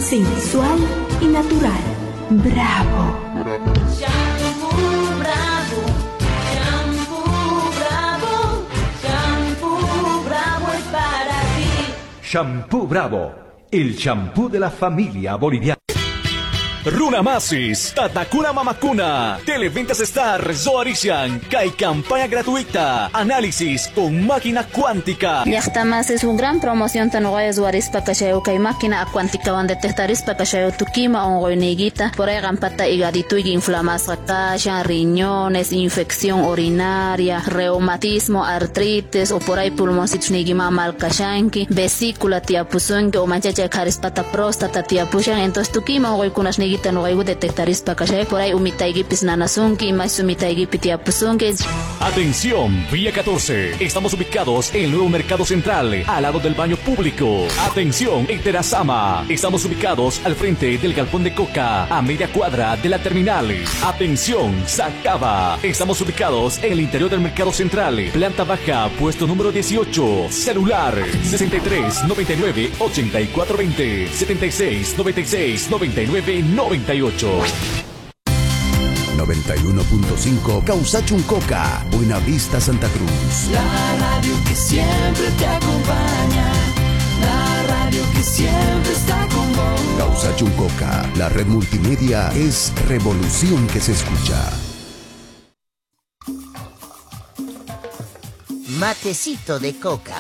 sensual y natural. Bravo. Shampoo Bravo, Shampoo Bravo, Shampoo Bravo es para ti. Shampoo Bravo, el shampoo de la familia boliviana. Runamasis, Tatakuna Mamakuna, Televentas Star, Zoarishan, Kai campaña gratuita, análisis con máquina cuántica. Llaqtamas es una gran promoción tan guay Zoarispa Kashayo Kai máquina cuántica van detectarispa Kashayo Tukima ongoiniguita, por ahí gampata higadito y inflamación kasha, riñones, infección urinaria, reumatismo, artritis o por ahí pulmoncitos nigima mal kashanki, vesícula tiapuzunki o manchacha karispata próstata tiapushan, entonces Tukima ongoikunas nigi no detectaris pakashay por ahí umitaigipis nanasunki más umitaigipis tiapusunki. Atención, vía 14. Estamos ubicados en el nuevo mercado central, al lado del baño público. Atención, en Terazama. Estamos ubicados al frente del galpón de Coca, a media cuadra de la terminal. Atención, Sacaba. Estamos ubicados en el interior del mercado central, planta baja, puesto número 18. Celular 63 99 84 20 76 96 99 98. 91.5 Causachuncoca, Buenavista, Santa Cruz. La radio que siempre te acompaña, la radio que siempre está con vos. Causachuncoca, la red multimedia es revolución que se escucha. Matecito de coca.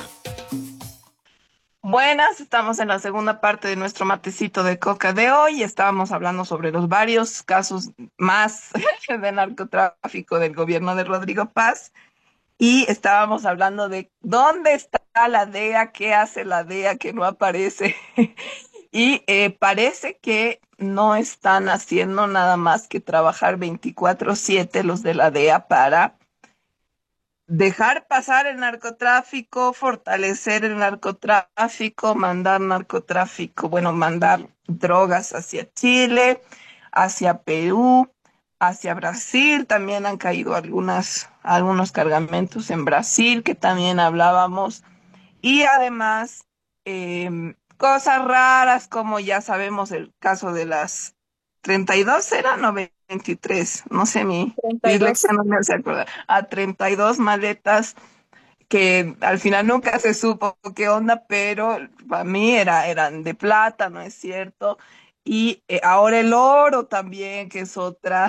Buenas, estamos en la segunda parte de nuestro matecito de coca de hoy. Estábamos hablando sobre los varios casos más de narcotráfico del gobierno de Rodrigo Paz y estábamos hablando de dónde está la DEA, qué hace la DEA que no aparece y parece que no están haciendo nada más que trabajar 24/7 los de la DEA para dejar pasar el narcotráfico, fortalecer el narcotráfico, mandar drogas hacia Chile, hacia Perú, hacia Brasil. También han caído algunos cargamentos en Brasil, que también hablábamos. Y además, cosas raras, como ya sabemos el caso de las 32, ¿era? No, 23, no sé, mi 32. dislexia no me hace acordar. A 32 maletas que al final nunca se supo qué onda, pero para mí eran de plata, ¿no es cierto? Y ahora el oro también, que es otra.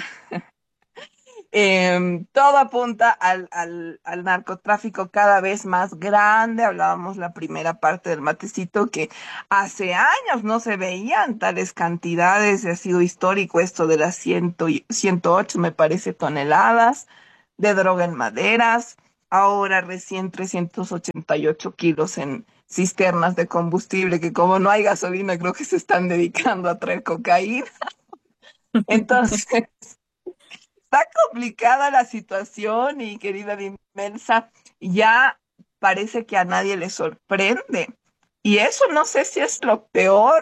Todo apunta al narcotráfico cada vez más grande. Hablábamos la primera parte del matecito que hace años no se veían tales cantidades. Ha sido histórico esto de las 108, me parece, toneladas de droga en maderas. Ahora recién 388 kilos en cisternas de combustible, que como no hay gasolina, creo que se están dedicando a traer cocaína. Entonces, está complicada la situación y querida Dimelsa, ya parece que a nadie le sorprende. Y eso no sé si es lo peor,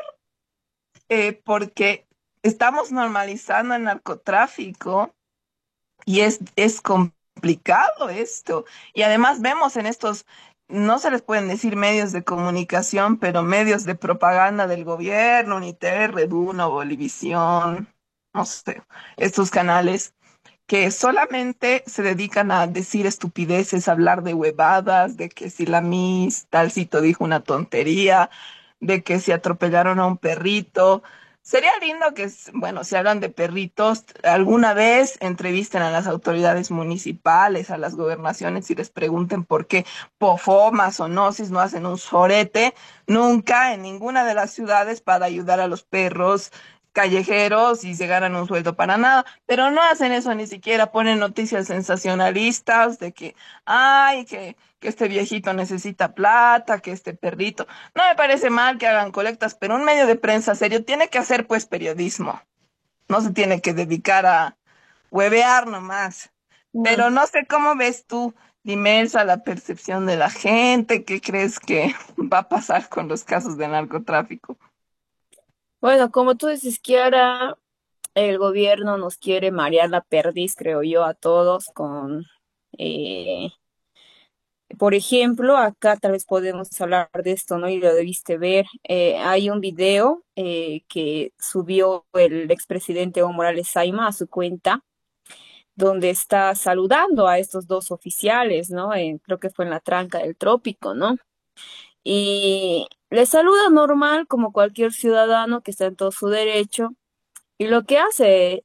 porque estamos normalizando el narcotráfico y es complicado esto. Y además vemos en estos, no se les pueden decir medios de comunicación, pero medios de propaganda del gobierno, Uniter, Duna, Bolivisión, no sé, estos canales que solamente se dedican a decir estupideces, hablar de huevadas, de que si la Miss talcito dijo una tontería, de que si atropellaron a un perrito. Sería lindo que, bueno, si hablan de perritos, alguna vez entrevisten a las autoridades municipales, a las gobernaciones y les pregunten por qué Pofomas o Gnosis no hacen un sorete nunca en ninguna de las ciudades para ayudar a los perros callejeros y se ganan un sueldo para nada, pero no hacen eso, ni siquiera ponen noticias sensacionalistas de que, ay, que este viejito necesita plata, que este perrito. No me parece mal que hagan colectas, pero un medio de prensa serio tiene que hacer pues periodismo, no se tiene que dedicar a huevear nomás. Pero no sé cómo ves tú, Dimelsa, la percepción de la gente, ¿qué crees que va a pasar con los casos de narcotráfico? Bueno, como tú dices, Kiara, el gobierno nos quiere marear la perdiz, creo yo, a todos eh, Por ejemplo, acá tal vez podemos hablar de esto, ¿no? Y lo debiste ver. Hay un video que subió el expresidente Evo Morales Saima a su cuenta, donde está saludando a estos dos oficiales, ¿no? Creo que fue en la tranca del trópico, ¿no? Y le saluda normal como cualquier ciudadano que está en todo su derecho. Y lo que hace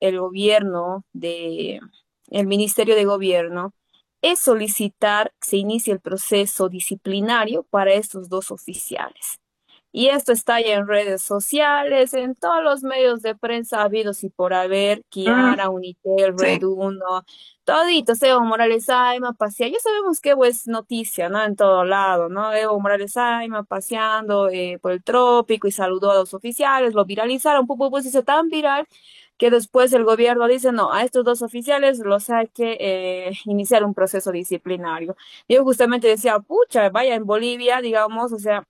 el Ministerio de Gobierno es solicitar que se inicie el proceso disciplinario para estos dos oficiales. Y esto está ya en redes sociales, en todos los medios de prensa habidos y por haber, Mm, Kiara, Unitel, Red sí, Uno, todito, Evo Morales Saima, pasea. Ya sabemos que Evo es noticia, ¿no? En todo lado, ¿no? Evo Morales Saima paseando por el trópico y saludó a los oficiales, lo viralizaron, pues hizo tan viral que después el gobierno dice, no, a estos dos oficiales los hay que iniciar un proceso disciplinario. Yo justamente decía, pucha, vaya en Bolivia, digamos, o sea,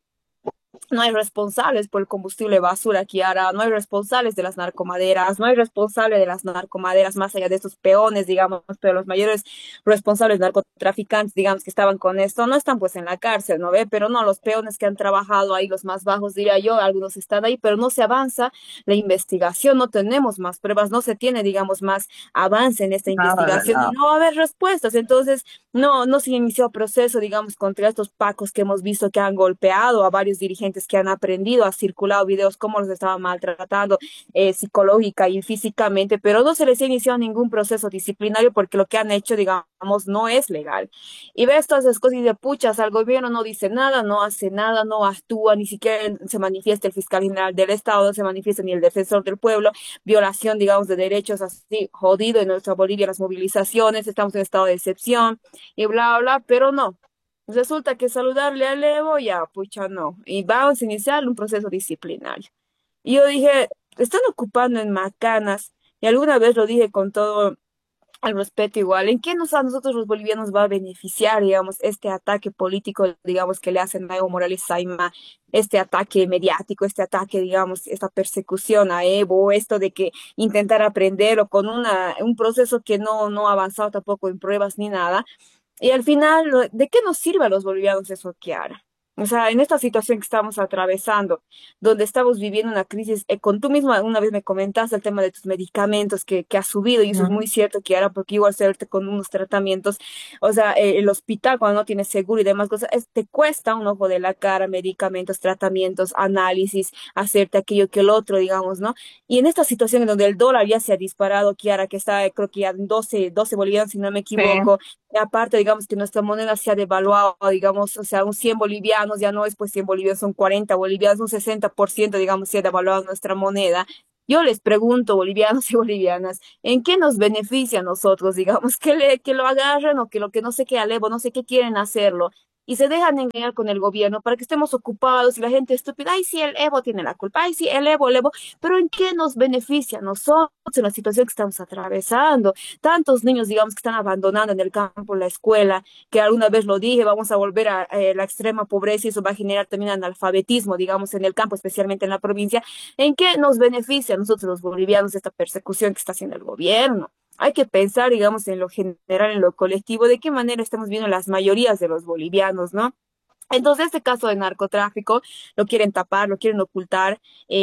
no hay responsables por el combustible basura que hará, no hay responsables de las narcomaderas, no hay responsable de las narcomaderas más allá de estos peones, digamos, pero los mayores responsables narcotraficantes, digamos, que estaban con esto, no están pues en la cárcel, ¿no ve? Pero no, los peones que han trabajado ahí, los más bajos, diría yo, algunos están ahí, pero no se avanza la investigación, no tenemos más pruebas, no se tiene, digamos, más avance en esta nada de investigación y nada. no va a haber respuestas. Entonces, no se inició proceso, digamos, contra estos pacos que hemos visto que han golpeado a varios dirigentes que han aprendido, ha circulado videos cómo los estaban maltratando psicológica y físicamente, pero no se les ha iniciado ningún proceso disciplinario porque lo que han hecho, digamos, no es legal. Y ves todas esas cosas y de puchas, al gobierno no dice nada, no hace nada, no actúa, ni siquiera se manifiesta el fiscal general del Estado, no se manifiesta ni el defensor del pueblo, violación, digamos, de derechos así, jodido en nuestra Bolivia, las movilizaciones, estamos en estado de excepción y bla, bla, pero no. Resulta que saludarle al Evo, ya, pucha, no. Y vamos a iniciar un proceso disciplinario. Y yo dije, están ocupando en macanas, y alguna vez lo dije con todo el respeto igual, ¿en qué a nosotros los bolivianos va a beneficiar, digamos, este ataque político, digamos, que le hacen a Evo Morales Saima, este ataque mediático, este ataque, digamos, esta persecución a Evo, esto de que intentar aprender o con un proceso que no ha avanzado tampoco en pruebas ni nada? Y al final, ¿de qué nos sirve a los bolivianos eso, Kiara? O sea, en esta situación que estamos atravesando, donde estamos viviendo una crisis, con tú misma una vez me comentaste el tema de tus medicamentos que ha subido, y eso es muy cierto, Kiara, porque igual hacerte con unos tratamientos, o sea, el hospital cuando no tienes seguro y demás cosas, te cuesta un ojo de la cara, medicamentos, tratamientos, análisis, hacerte aquello que el otro, digamos, ¿no? Y en esta situación en donde el dólar ya se ha disparado, Kiara, que está, creo que ya en 12 bolivianos, si no me Sí, equivoco, y aparte, digamos que nuestra moneda se ha devaluado, digamos, o sea, un 100 bolivianos ya no es pues 100 bolivianos, son 40 bolivianos, un 60%, digamos, se ha devaluado nuestra moneda. Yo les pregunto, bolivianos y bolivianas, ¿en qué nos beneficia a nosotros, digamos, que lo agarren o que lo que no sé qué alevo, no sé qué quieren hacerlo? Y se dejan engañar con el gobierno para que estemos ocupados y la gente estúpida, ay, sí, el Evo tiene la culpa, ay, sí, el Evo, pero ¿en qué nos beneficia a nosotros en la situación que estamos atravesando? Tantos niños, digamos, que están abandonando en el campo la escuela, que alguna vez lo dije, vamos a volver a la extrema pobreza y eso va a generar también analfabetismo, digamos, en el campo, especialmente en la provincia. ¿En qué nos beneficia a nosotros los bolivianos esta persecución que está haciendo el gobierno? Hay que pensar, digamos, en lo general, en lo colectivo, de qué manera estamos viendo las mayorías de los bolivianos, ¿no? Entonces, este caso de narcotráfico lo quieren tapar, lo quieren ocultar,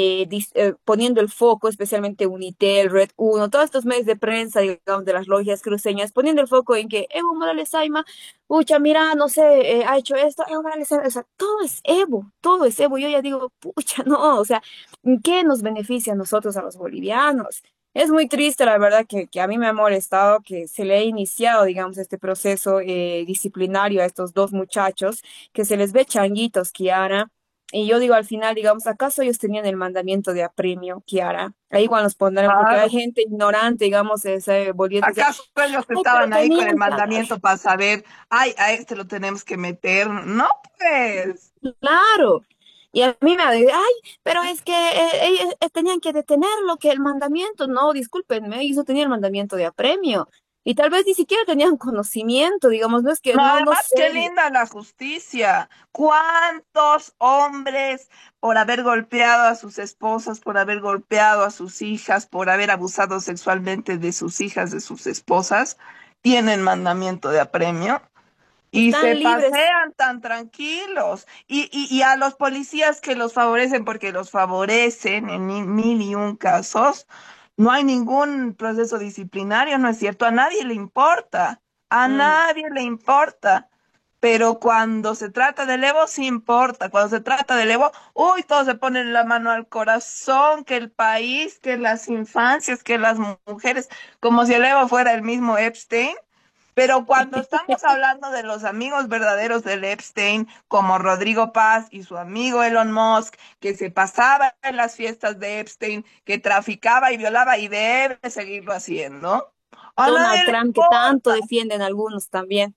poniendo el foco, especialmente Unitel, Red Uno, todos estos medios de prensa, digamos, de las logias cruceñas, poniendo el foco en que Evo Morales Saima, pucha, mira, no sé, ha hecho esto, Evo Morales Saima, o sea, todo es Evo, todo es Evo. Yo ya digo, pucha, no, o sea, ¿en qué nos beneficia a nosotros, a los bolivianos? Es muy triste, la verdad, que a mí me ha molestado que se le haya iniciado, digamos, este proceso disciplinario a estos dos muchachos que se les ve changuitos, Kiara. Y yo digo al final, digamos, ¿acaso ellos tenían el mandamiento de apremio, Kiara? Ahí igual nos pondrán, porque hay claro. gente ignorante, digamos, volviendo a decir, ¿Acaso ellos ay, pero estaban ahí con el tenían que agarrar. mandamiento para saber, ay, a este lo tenemos que meter? No, pues. Claro. Y a mí me dice, ay, pero es que ellos tenían que detenerlo, que el mandamiento, no, discúlpenme, ellos no tenían el mandamiento de apremio. Y tal vez ni siquiera tenían conocimiento, digamos, no es que, No, no además, qué sé. linda la justicia. ¿Cuántos hombres por haber golpeado a sus esposas, por haber golpeado a sus hijas, por haber abusado sexualmente de sus hijas, de sus esposas, tienen mandamiento de apremio? Y Están se libres. pasean tan tranquilos. Y a los policías que los favorecen, porque los favorecen en mil y un casos, no hay ningún proceso disciplinario, ¿no es cierto? A nadie le importa. A Mm. nadie le importa. Pero cuando se trata del Evo, sí importa. Cuando se trata del Evo, uy, todos se ponen la mano al corazón, que el país, que las infancias, que las mujeres, como si el Evo fuera el mismo Epstein. Pero cuando estamos hablando de los amigos verdaderos del Epstein, como Rodrigo Paz y su amigo Elon Musk, que se pasaba en las fiestas de Epstein, que traficaba y violaba y debe seguirlo haciendo, a Donald nadie le Trump, que tanto importa. defienden algunos también.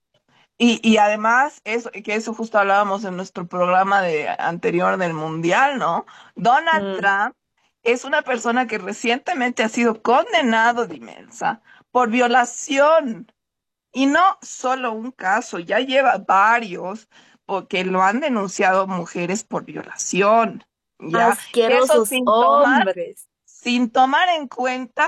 Y además, eso justo hablábamos en nuestro programa anterior del Mundial, ¿no? Donald Mm. Trump es una persona que recientemente ha sido condenado, Dimensa, por violación. Y no solo un caso, ya lleva varios porque lo han denunciado mujeres por violación, ¿ya? Eso Asquerosos hombres. sin tomar en cuenta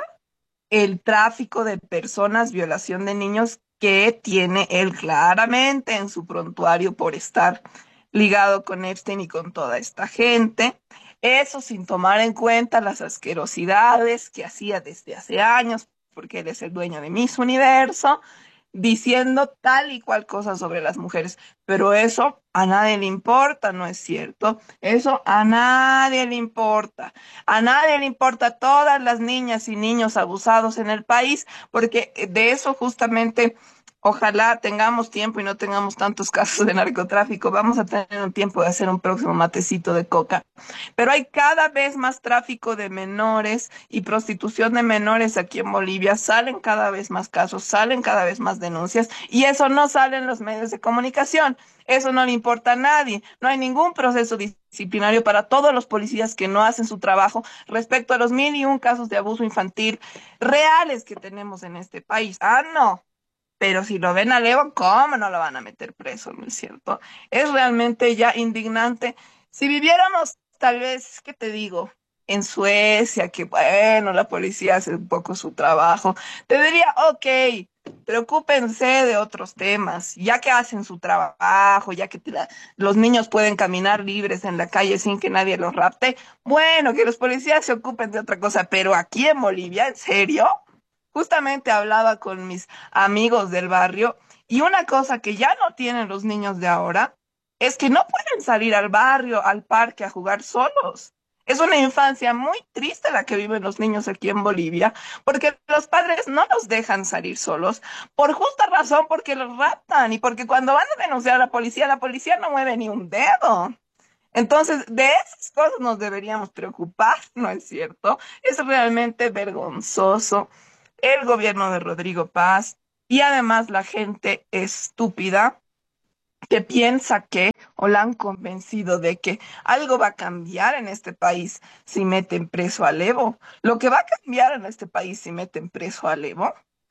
el tráfico de personas, violación de niños que tiene él claramente en su prontuario por estar ligado con Epstein y con toda esta gente. Eso sin tomar en cuenta las asquerosidades que hacía desde hace años, porque él es el dueño de Miss Universo, diciendo tal y cual cosa sobre las mujeres. Pero eso a nadie le importa, ¿no es cierto? Eso a nadie le importa. A nadie le importa todas las niñas y niños abusados en el país, porque de eso justamente ojalá tengamos tiempo y no tengamos tantos casos de narcotráfico. Vamos a tener un tiempo de hacer un próximo matecito de coca. Pero hay cada vez más tráfico de menores y prostitución de menores aquí en Bolivia. Salen cada vez más casos, salen cada vez más denuncias y eso no sale en los medios de comunicación. Eso no le importa a nadie. No hay ningún proceso disciplinario para todos los policías que no hacen su trabajo respecto a los mil y un casos de abuso infantil reales que tenemos en este país. Ah, no. Pero si lo ven a Leo, ¿cómo no lo van a meter preso? ¿No es cierto? Es realmente ya indignante. Si viviéramos, tal vez, ¿qué te digo? En Suecia, que bueno, la policía hace un poco su trabajo, te diría, ok, preocúpense de otros temas, ya que hacen su trabajo, ya que los niños pueden caminar libres en la calle sin que nadie los rapte, bueno, que los policías se ocupen de otra cosa, pero aquí en Bolivia, ¿en serio? Justamente hablaba con mis amigos del barrio y una cosa que ya no tienen los niños de ahora es que no pueden salir al barrio, al parque a jugar solos. Es una infancia muy triste la que viven los niños aquí en Bolivia, porque los padres no los dejan salir solos, por justa razón porque los raptan y porque cuando van a denunciar a la policía no mueve ni un dedo. Entonces, de esas cosas nos deberíamos preocupar, ¿no es cierto? Es realmente vergonzoso el gobierno de Rodrigo Paz y además la gente estúpida que piensa que o la han convencido de que algo va a cambiar en este país si meten preso al Evo. Lo que va a cambiar en este país si meten preso al Evo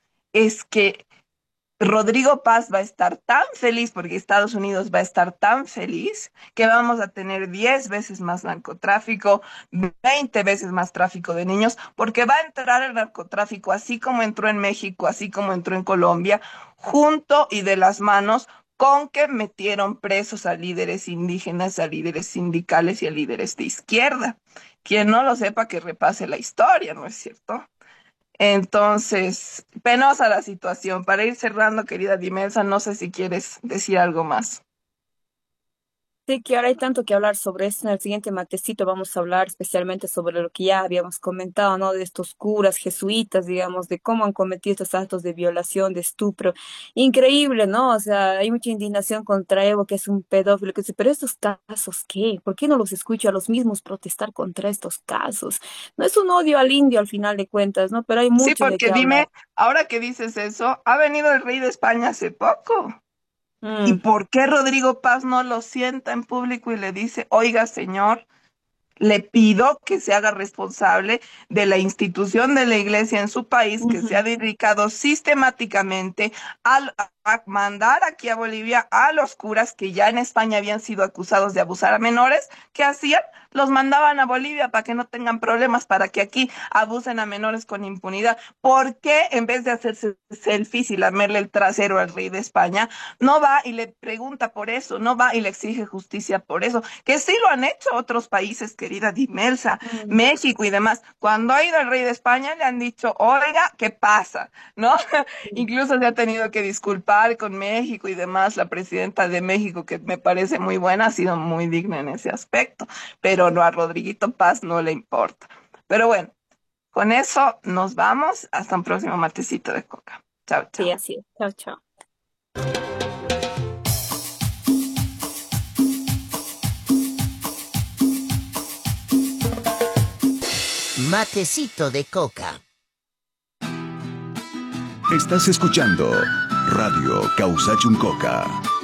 es que Rodrigo Paz va a estar tan feliz porque Estados Unidos va a estar tan feliz que vamos a tener 10 veces más narcotráfico, 20 veces más tráfico de niños, porque va a entrar el narcotráfico así como entró en México, así como entró en Colombia, junto y de las manos con que metieron presos a líderes indígenas, a líderes sindicales y a líderes de izquierda. Quien no lo sepa que repase la historia, ¿no es cierto? Entonces, penosa la situación. Para ir cerrando, querida Dimelsa, no sé si quieres decir algo más. Sí, que ahora hay tanto que hablar sobre esto. En el siguiente matecito vamos a hablar especialmente sobre lo que ya habíamos comentado, ¿no? De estos curas jesuitas, digamos, de cómo han cometido estos actos de violación, de estupro. Increíble, ¿no? O sea, hay mucha indignación contra Evo, que es un pedófilo, que dice, pero estos casos, ¿qué? ¿Por qué no los escucho a los mismos protestar contra estos casos? No es un odio al indio al final de cuentas, ¿no? Pero hay Sí, mucho de porque qué hablar. dime, ahora que dices eso, ha venido el rey de España hace poco. ¿Y Mm. por qué Rodrigo Paz no lo sienta en público y le dice, oiga, señor, le pido que se haga responsable de la institución de la iglesia en su país que se Ujú. ha dedicado sistemáticamente a mandar aquí a Bolivia a los curas que ya en España habían sido acusados de abusar a menores? ¿Qué hacían? los mandaban a Bolivia para que no tengan problemas, para que aquí abusen a menores con impunidad. ¿Por qué en vez de hacerse selfies y lamerle el trasero al rey de España, no va y le pregunta por eso, no va y le exige justicia por eso? Que sí lo han hecho otros países, querida Dimelsa, México y demás. Cuando ha ido el rey de España le han dicho, oiga, ¿qué pasa? ¿No? Incluso se ha tenido que disculpar con México y demás. La presidenta de México, que me parece muy buena, ha sido muy digna en ese aspecto, pero no, a Rodriguito Paz no le importa. Pero bueno, con eso nos vamos. Hasta un próximo matecito de coca. Chao, chao. Sí, así es. Chao, chao. Matecito de coca. Estás escuchando Radio Causachuncoca.